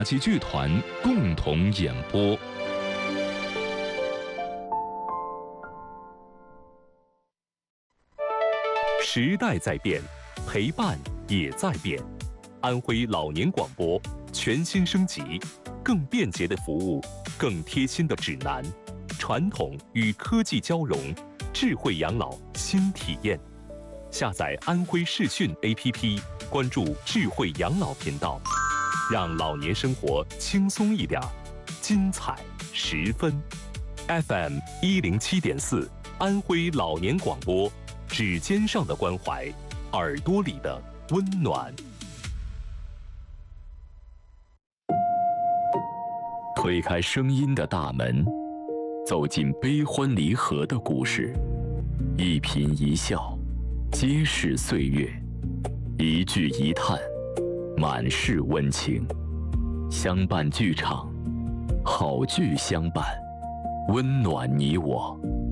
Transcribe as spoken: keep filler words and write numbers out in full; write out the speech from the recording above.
其剧团共同演播。时代在变，陪伴也在变。安徽老年广播全新升级，更便捷的服务，更贴心的指南，传统与科技交融，智慧养老新体验。下载安徽视讯 A P P， 关注智慧养老频道。让老年生活轻松一点，精彩十分。F M 一零七点四，安徽老年广播，指尖上的关怀，耳朵里的温暖。推开声音的大门，走进悲欢离合的故事，一颦一笑，皆是岁月；一句一叹，满是温情。相伴剧场，好剧相伴，温暖你我。